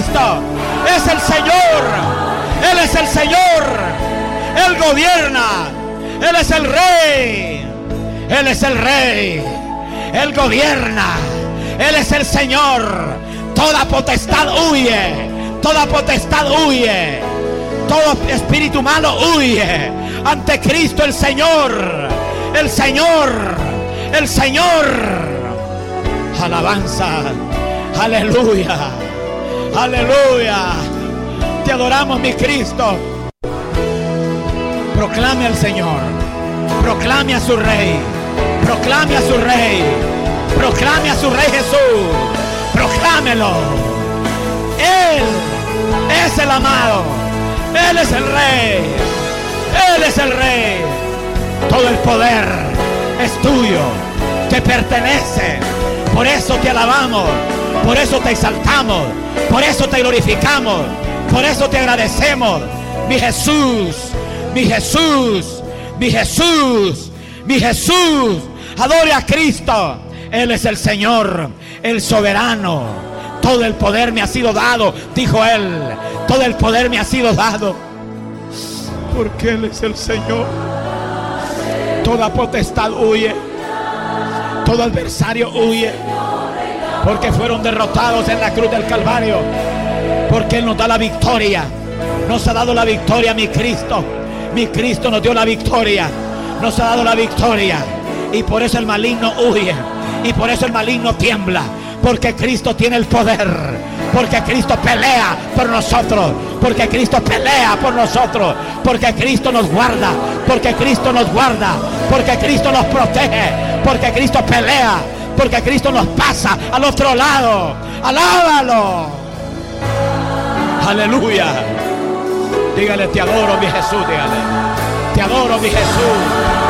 Cristo es el Señor. Él es el Señor. Él gobierna. Él es el Rey. Él es el Rey. Él gobierna. Él es el Señor. Toda potestad huye. Toda potestad huye. Todo espíritu malo huye ante Cristo el Señor. El Señor. El Señor. Alabanza. Aleluya. Aleluya. Te adoramos, mi Cristo. Proclame al Señor. Proclame a su Rey. Proclame a su Rey. Proclame a su Rey Jesús. Proclámelo. Él es el amado. Él es el Rey. Él es el Rey. Todo el poder es tuyo. Te pertenece. Por eso te alabamos. Por eso te exaltamos. Por eso te glorificamos. Por eso te agradecemos. Mi Jesús. Mi Jesús. Mi Jesús. Mi Jesús. Adore a Cristo. Él es el Señor, el soberano. Todo el poder me ha sido dado, dijo Él. Todo el poder me ha sido dado. Porque Él es el Señor. Toda potestad huye. Todo adversario huye. Porque fueron derrotados en la cruz del Calvario. Porque Él nos da la victoria. Nos ha dado la victoria, mi Cristo. Mi Cristo nos dio la victoria. Nos ha dado la victoria. Y por eso el maligno huye. Y por eso el maligno tiembla. Porque Cristo tiene el poder. Porque Cristo pelea por nosotros. Porque Cristo pelea por nosotros. Porque Cristo nos guarda. Porque Cristo nos guarda. Porque Cristo nos protege. Porque Cristo pelea. Porque Cristo nos pasa al otro lado. Alábalo. Aleluya. Dígale, te adoro, mi Jesús. Dígale, te adoro, mi Jesús.